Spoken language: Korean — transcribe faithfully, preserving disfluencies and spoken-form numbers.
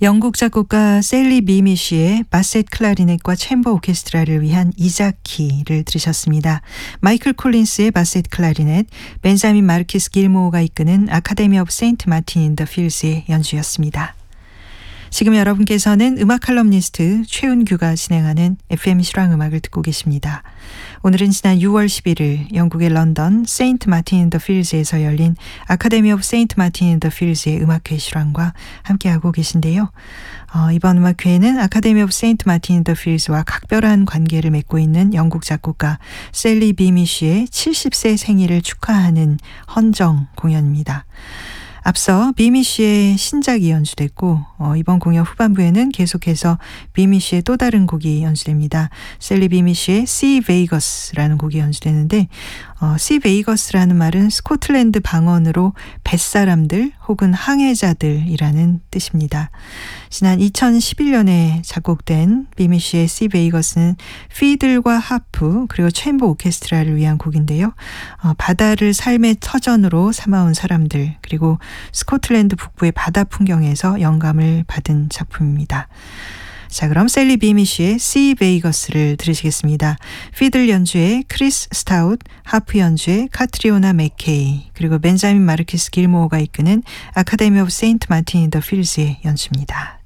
영국 작곡가 셀리 비미쉬의 바셋 클라리넷과 챔버 오케스트라를 위한 이자키를 들으셨습니다. 마이클 콜린스의 바셋 클라리넷, 벤자민 마르키스 길모어가 이끄는 아카데미 오브 세인트 마틴 인 더 필즈의 연주였습니다. 지금 여러분께서는 음악 칼럼니스트 최은규가 진행하는 에프엠 실황음악을 듣고 계십니다. 오늘은 지난 유월 십일일 영국의 런던 세인트 마틴 인 더 필즈에서 열린 아카데미 오브 세인트 마틴 인 더 필즈의 음악회 실황과 함께하고 계신데요. 어, 이번 음악회에는 아카데미 오브 세인트 마틴 인 더 필즈와 각별한 관계를 맺고 있는 영국 작곡가 셀리 비미쉬의 칠십 세 생일을 축하하는 헌정 공연입니다. 앞서 비미쉬의 신작이 연주됐고 어, 이번 공연 후반부에는 계속해서 비미쉬의 또 다른 곡이 연주됩니다. 셀리 비미쉬의 Sea Vegas라는 곡이 연주되는데 어, Sea Vegas라는 말은 스코틀랜드 방언으로 뱃사람들 혹은 항해자들이라는 뜻입니다. 지난 이천십일년에 작곡된 비미쉬의 Sea Vegas는 피들과 하프 그리고 챔버 오케스트라를 위한 곡인데요. 어, 바다를 삶의 터전으로 삼아온 사람들 그리고 스코틀랜드 북부의 바다 풍경에서 영감을 받은 작품입니다. 자, 그럼 셀리 비미쉬의 Sea Vegas를 들으시겠습니다. 피들 연주의 크리스 스타웃, 하프 연주의 카트리오나 맥케이, 그리고 벤자민 마르키스 길모어가 이끄는 아카데미 오브 세인트 마틴 인 더 필즈의 연주입니다.